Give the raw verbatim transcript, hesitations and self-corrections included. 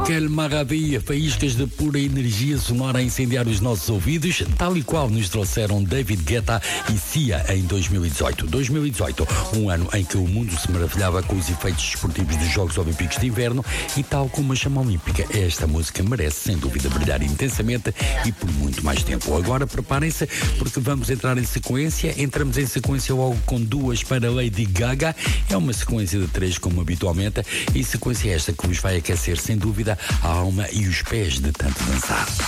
Que maravilha, faíscas de pura energia sonora a incendiar os nossos ouvidos, tal e qual nos trouxeram David Guetta e Sia em dois mil e dezoito. dois mil e dezoito, um ano em que o mundo se maravilhava com os efeitos desportivos dos Jogos Olímpicos de Inverno e tal como a chama olímpica, esta música merece sem dúvida brilhar intensamente e por muito mais tempo. Agora preparem-se porque vamos entrar em sequência, entramos em sequência logo com duas para Lady Gaga, é uma sequência de três como habitualmente e sequência esta que vos vai aquecer sem dúvida a alma e os pés de tanto dançar.